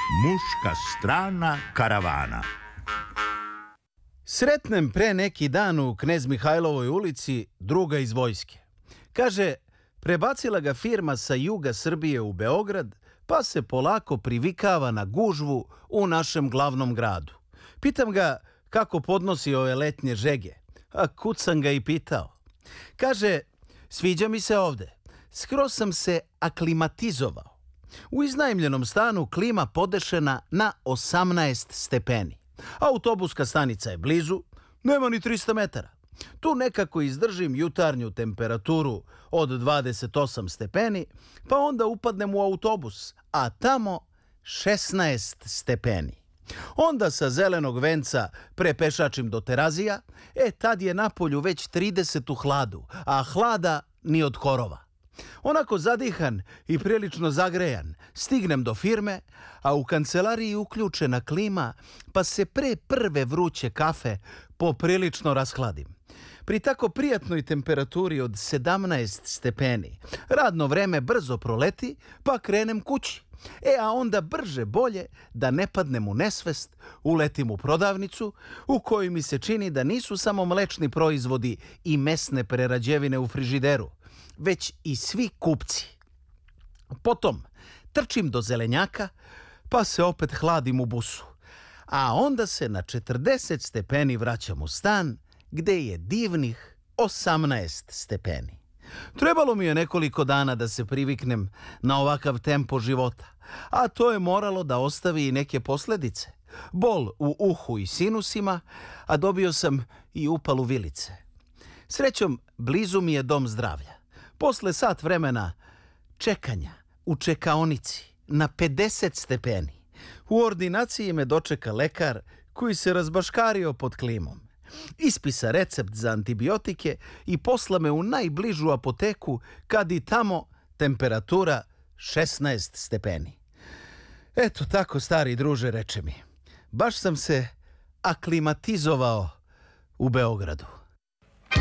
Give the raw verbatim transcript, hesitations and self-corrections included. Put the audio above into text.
Muška strana karavana. Sretnem pre neki dan u Knez Mihajlovoj ulici druga iz vojske. Kaže, prebacila ga firma sa juga Srbije u Beograd, pa se polako privikava na gužvu u našem glavnom gradu. Pitam ga kako podnosi ove letnje žege, a kud sam ga i pitao. Kaže, sviđa mi se ovde, skroz sam se aklimatizovao. U iznajmljenom stanu klima podešena na osamnaest stepeni. Autobuska stanica je blizu, nema ni trista metara. Tu nekako izdržim jutarnju temperaturu od dvadeset osam stepeni, pa onda upadnem u autobus, a tamo šesnaest stepeni. Onda sa zelenog venca prepešačim do Terazija, e tad je napolju već trideset u hladu, a hlada ni od korova. Onako zadihan i prilično zagrejan, stignem do firme, a u kancelariji uključena klima, pa se pre prve vruće kafe poprilično rashladim. Pri tako prijatnoj temperaturi od sedamnaest stepeni, radno vreme brzo proleti, pa krenem kući. E, a onda brže bolje da ne padnem u nesvest, uletim u prodavnicu u kojoj mi se čini da nisu samo mlečni proizvodi i mesne prerađevine u frižideru, već i svi kupci. Potom trčim do zelenjaka, pa se opet hladim u busu. A onda se na četrdeset stepeni vraćam u stan, gde je divnih osamnaest stepeni. Trebalo mi je nekoliko dana da se priviknem na ovakav tempo života, a to je moralo da ostavi i neke posledice. Bol u uhu i sinusima, a dobio sam i upalu vilice. Srećom, blizu mi je dom zdravlja. Posle sat vremena čekanja u čekaonici na pedeset stepeni, u ordinaciji me dočeka lekar koji se razbaškario pod klimom. Ispisa recept za antibiotike i posla me u najbližu apoteku kad i tamo temperatura šesnaest stepeni. Eto tako, stari druže, reče mi. Baš sam se aklimatizovao u Beogradu.